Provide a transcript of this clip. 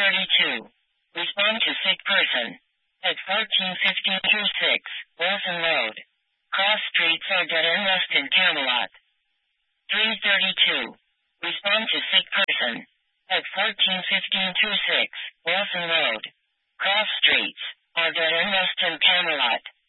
3:32. Respond to sick person. At 14:15-6, Wilson Road. Cross streets are dead end west in Camelot. 3:32. Respond to sick person. At 14:15-6, Wilson Road. Cross streets are dead end west in Camelot.